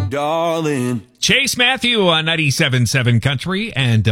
darling. Chase Matthew on 97.7 Country and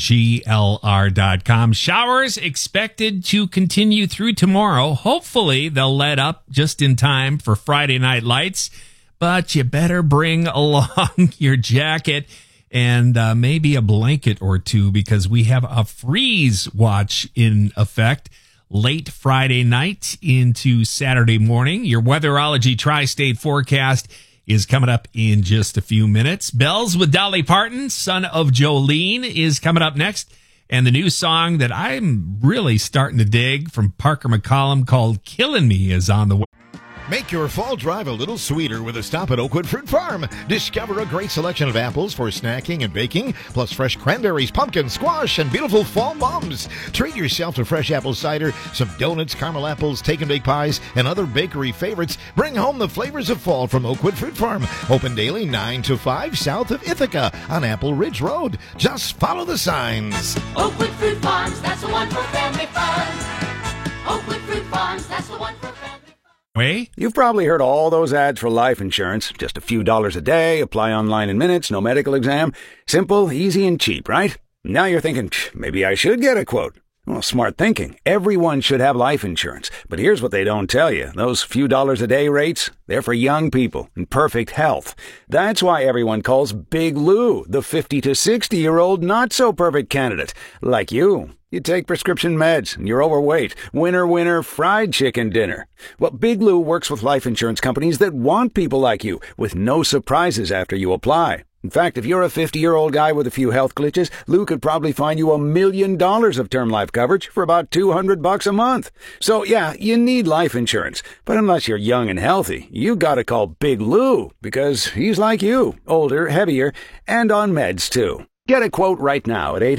WGLR.com. Showers expected to continue through tomorrow. Hopefully, they'll let up just in time for Friday night lights. But you better bring along your jacket and maybe a blanket or two, because we have a freeze watch in effect late Friday night into Saturday morning. Your Weatherology Tri-State forecast is coming up in just a few minutes. Bells with Dolly Parton, Son of Jolene, is coming up next. And the new song that I'm really starting to dig from Parker McCollum called Killin' Me is on the way. Make your fall drive a little sweeter with a stop at Oakwood Fruit Farm. Discover a great selection of apples for snacking and baking, plus fresh cranberries, pumpkin, squash, and beautiful fall mums. Treat yourself to fresh apple cider, some donuts, caramel apples, take and bake pies, and other bakery favorites. Bring home the flavors of fall from Oakwood Fruit Farm. Open daily 9 to 5 south of Ithaca on Apple Ridge Road. Just follow the signs. Oakwood Fruit Farms, that's the one for family fun. Oakwood Fruit Farms, that's the one for family fun. You've probably heard all those ads for life insurance. Just a few dollars a day, apply online in minutes, no medical exam. Simple, easy, and cheap, right? Now you're thinking, maybe I should get a quote. Well, smart thinking. Everyone should have life insurance. But here's what they don't tell you. Those few dollars a day rates, they're for young people in perfect health. That's why everyone calls Big Lou the 50 to 60-year-old not-so-perfect candidate. Like you. You take prescription meds, and you're overweight. Winner, winner, fried chicken dinner. Well, Big Lou works with life insurance companies that want people like you, with no surprises after you apply. In fact, if you're a 50-year-old guy with a few health glitches, Lou could probably find you $1 million of term life coverage for about $200 a month. So, yeah, you need life insurance. But unless you're young and healthy, you gotta call Big Lou, because he's like you, older, heavier, and on meds, too. Get a quote right now at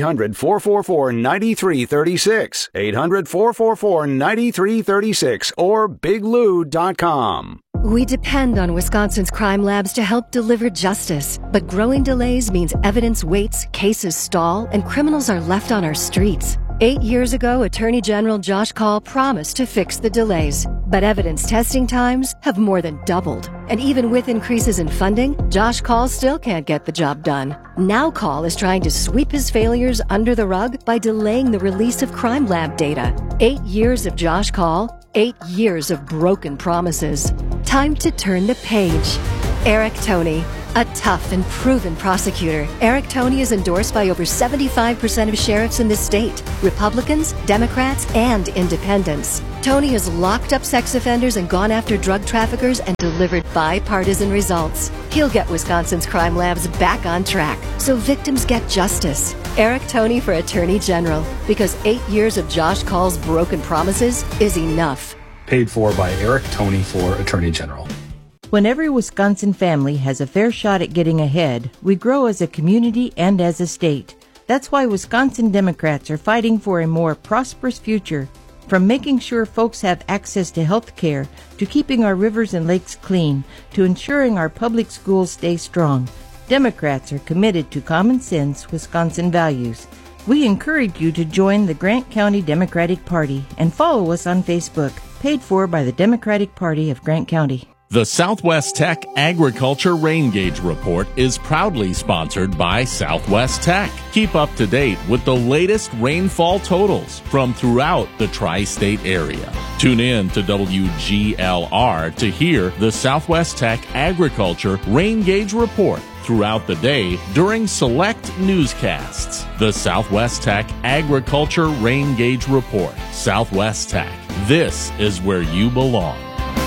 800-444-9336, 800-444-9336, or biglou.com. We depend on Wisconsin's crime labs to help deliver justice, but growing delays means evidence waits, cases stall, and criminals are left on our streets. 8 years ago, Attorney General Josh Kaul promised to fix the delays, but evidence testing times have more than doubled. And even with increases in funding, Josh Kaul still can't get the job done. Now Kaul is trying to sweep his failures under the rug by delaying the release of crime lab data. 8 years of Josh Kaul, 8 years of broken promises. Time to turn the page. Eric Toney, a tough and proven prosecutor. Eric Toney is endorsed by over 75% of sheriffs in the state, Republicans, Democrats, and independents. Toney has locked up sex offenders and gone after drug traffickers and delivered bipartisan results. He'll get Wisconsin's crime labs back on track so victims get justice. Eric Toney for Attorney General, because 8 years of Josh Kaul's broken promises is enough. Paid for by Eric Toney for Attorney General. When every Wisconsin family has a fair shot at getting ahead, we grow as a community and as a state. That's why Wisconsin Democrats are fighting for a more prosperous future, from making sure folks have access to health care, to keeping our rivers and lakes clean, to ensuring our public schools stay strong. Democrats are committed to common sense Wisconsin values. We encourage you to join the Grant County Democratic Party and follow us on Facebook, paid for by the Democratic Party of Grant County. The Southwest Tech Agriculture Rain Gauge Report is proudly sponsored by Southwest Tech. Keep up to date with the latest rainfall totals from throughout the tri-state area. Tune in to WGLR to hear the Southwest Tech Agriculture Rain Gauge Report throughout the day during select newscasts. The Southwest Tech Agriculture Rain Gauge Report. Southwest Tech. This is where you belong.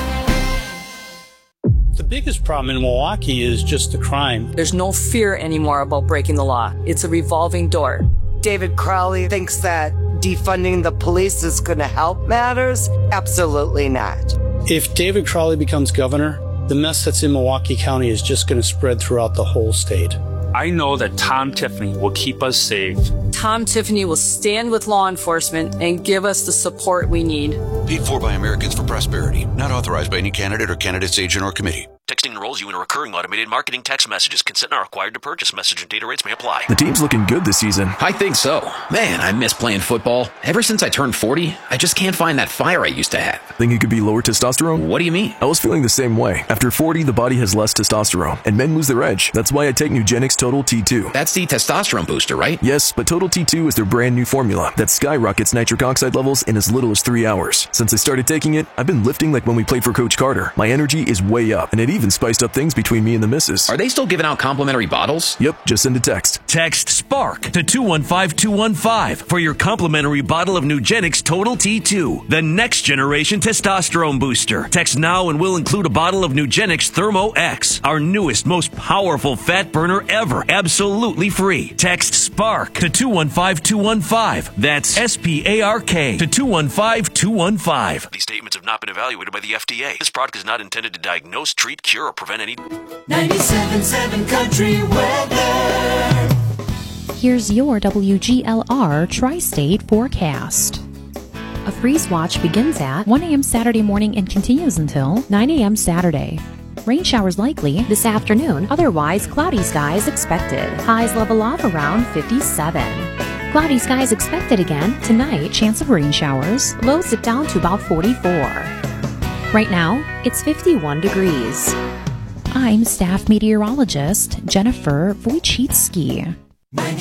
The biggest problem in Milwaukee is just the crime. There's no fear anymore about breaking the law. It's a revolving door. David Crowley thinks that defunding the police is going to help matters. Absolutely not. If David Crowley becomes governor, the mess that's in Milwaukee County is just going to spread throughout the whole state. I know that Tom Tiffany will keep us safe. Tom Tiffany will stand with law enforcement and give us the support we need. Paid for by Americans for Prosperity. Not authorized by any candidate or candidate's agent or committee. Texting enrolls you in a recurring automated marketing text messages. Consent not required to purchase. Message and data rates may apply. The team's looking good this season. I think so. Man, I miss playing football. Ever since I turned 40, I just can't find that fire I used to have. Think it could be lower testosterone? What do you mean? I was feeling the same way. After 40, the body has less testosterone, and men lose their edge. That's why I take Nugenix Total T2. That's the testosterone booster, right? Yes, but Total T2 is their brand new formula that skyrockets nitric oxide levels in as little as 3 hours. Since I started taking it, I've been lifting like when we played for Coach Carter. My energy is way up, and it even spiced up things between me and the missus. Are they still giving out complimentary bottles? Yep, just send a text. Text SPARK to 215-215 for your complimentary bottle of Nugenix Total T2, the next generation testosterone booster. Text now and we'll include a bottle of Nugenix Thermo X, our newest, most powerful fat burner ever, absolutely free. Text SPARK to 215-215. That's SPARK to 215-215. These statements have not been evaluated by the FDA. This product is not intended to diagnose, treat, cure, or prevent any... 97.7 Country Weather. Here's your WGLR Tri-State forecast. A freeze watch begins at 1 a.m. Saturday morning and continues until 9 a.m. Saturday. Rain showers likely this afternoon, otherwise cloudy skies expected. Highs level off around 57. Cloudy skies expected again tonight, chance of rain showers. Lows dip down to about 44. Right now, it's 51 degrees. I'm staff meteorologist Jennifer Wojcicki.